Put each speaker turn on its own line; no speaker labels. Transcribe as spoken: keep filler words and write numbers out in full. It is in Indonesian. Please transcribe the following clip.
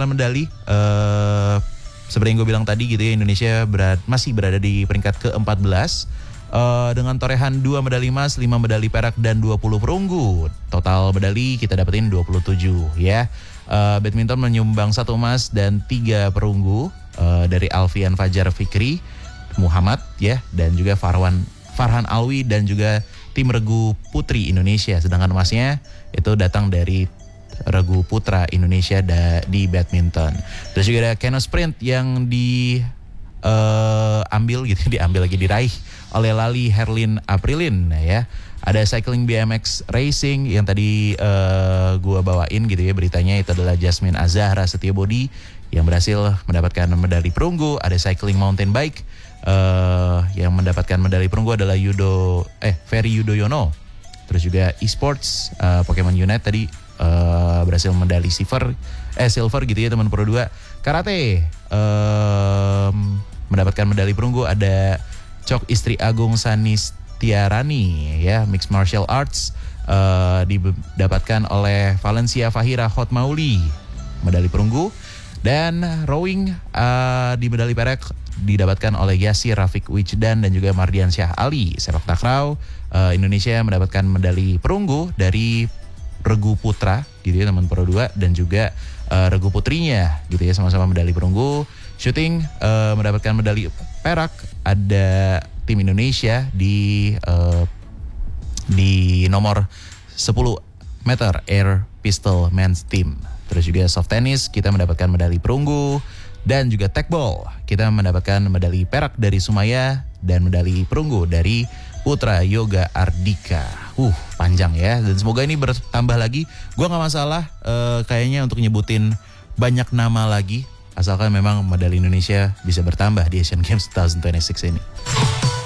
perolehan medali uh, seperti yang gue bilang tadi gitu ya, Indonesia berat, masih berada di peringkat ke empat belas uh, dengan torehan dua medali emas, lima medali perak dan dua puluh perunggu. Total medali kita dapetin dua puluh tujuh ya. Uh, badminton menyumbang satu emas dan tiga perunggu uh, dari Alfian Fajar Fikri Muhammad ya, dan juga Farwan Farhan Alwi dan juga tim regu putri Indonesia. Sedangkan emasnya itu datang dari regu putra Indonesia da, di badminton. Terus juga ada kano sprint yang diambil uh, gitu, diambil lagi diraih oleh Lali Herlin Aprilin ya. Ada cycling B M X racing yang tadi uh, gua bawain gitu ya, beritanya itu adalah Jasmine Azahra Setiabudi yang berhasil mendapatkan medali perunggu. Ada cycling mountain bike uh, yang mendapatkan medali perunggu adalah Yudo eh Ferry Yudhoyono. Terus juga e-sports uh, Pokemon Unite tadi uh, berhasil medali silver eh silver gitu ya teman Pro dua. Karate um, mendapatkan medali perunggu ada Cok Istri Agung Sanis Tiarani ya. Mixed martial arts uh, didapatkan oleh Valencia Fahira Hotmauli medali perunggu. Dan rowing uh, di medali perak didapatkan oleh Yasir Rafiq Wijdan dan juga Mardian Syah Ali. Sepak takraw uh, Indonesia mendapatkan medali perunggu dari regu putra gitu ya teman Pro dua, dan juga uh, regu putrinya gitu ya, sama-sama medali perunggu. Shooting uh, mendapatkan medali perak ada tim Indonesia di uh, di nomor sepuluh meter air pistol men's team. Terus juga soft tennis kita mendapatkan medali perunggu, dan juga tekball kita mendapatkan medali perak dari Sumaya dan medali perunggu dari Putra Yoga Ardika. Uh, panjang ya, dan semoga ini bertambah lagi. Gua nggak masalah uh, kayaknya untuk nyebutin banyak nama lagi, asalkan memang medali Indonesia bisa bertambah di Asian Games dua ribu dua puluh enam ini.